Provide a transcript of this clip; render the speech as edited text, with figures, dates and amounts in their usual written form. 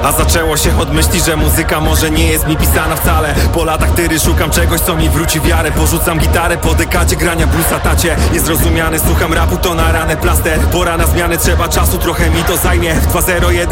A zaczęło się od myśli, że muzyka może nie jest mi pisana wcale. Po latach tyry szukam czegoś, co mi wróci wiarę. Porzucam gitarę po dekadzie grania bluesa, tacie niezrozumiany, słucham rapu, to na ranę plaster. Pora na zmiany, trzeba czasu, trochę mi to zajmie. W 201